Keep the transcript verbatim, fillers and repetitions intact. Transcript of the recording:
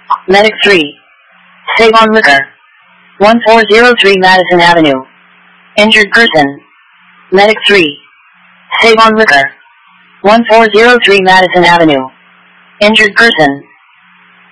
Medic three. Save on liquor. one four zero three Madison Avenue. Injured person. Medic three. Save on liquor. one four zero three Madison Avenue. Injured person.